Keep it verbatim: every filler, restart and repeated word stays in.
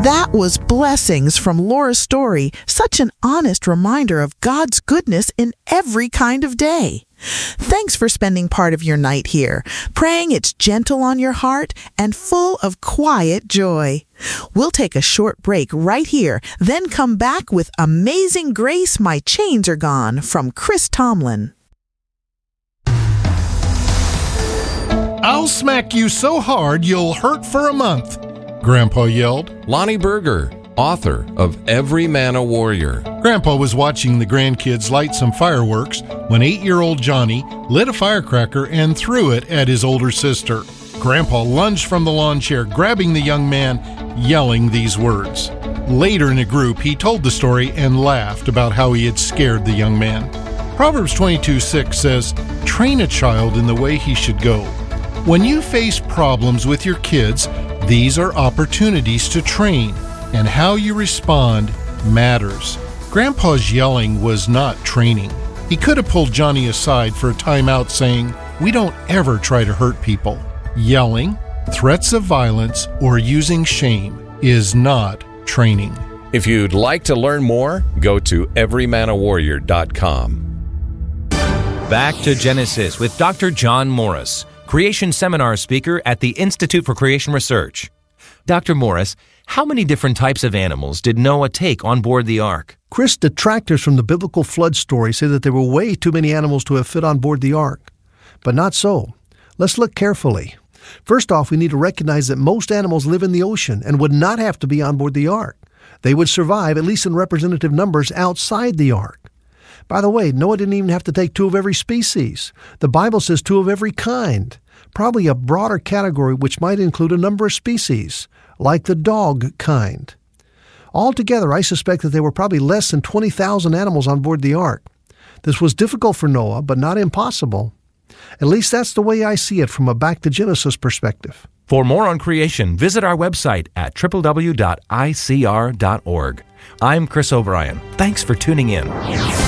That was Blessings from Laura's story, such an honest reminder of God's goodness in every kind of day. Thanks for spending part of your night here, praying it's gentle on your heart and full of quiet joy. We'll take a short break right here, then come back with Amazing Grace, My Chains Are Gone from Chris Tomlin. I'll smack you so hard you'll hurt for a month, Grandpa yelled. Lonnie Berger, author of Every Man a Warrior. Grandpa was watching the grandkids light some fireworks when eight-year-old Johnny lit a firecracker and threw it at his older sister. Grandpa lunged from the lawn chair, grabbing the young man, yelling these words. Later in a group, he told the story and laughed about how he had scared the young man. Proverbs twenty-two six says, "Train a child in the way he should go." When you face problems with your kids, these are opportunities to train, and how you respond matters. Grandpa's yelling was not training. He could have pulled Johnny aside for a timeout saying, "We don't ever try to hurt people." Yelling, threats of violence, or using shame is not training. If you'd like to learn more, go to every man a warrior dot com. Back to Genesis with Doctor John Morris, Creation Seminar speaker at the Institute for Creation Research. Doctor Morris, how many different types of animals did Noah take on board the ark? Chris, detractors from the biblical flood story say that there were way too many animals to have fit on board the ark. But not so. Let's look carefully. First off, we need to recognize that most animals live in the ocean and would not have to be on board the ark. They would survive, at least in representative numbers, outside the ark. By the way, Noah didn't even have to take two of every species. The Bible says two of every kind, probably a broader category which might include a number of species, like the dog kind. Altogether, I suspect that there were probably less than twenty thousand animals on board the ark. This was difficult for Noah, but not impossible. At least that's the way I see it from a back to Genesis perspective. For more on creation, visit our website at w w w dot i c r dot org. I'm Chris O'Brien. Thanks for tuning in.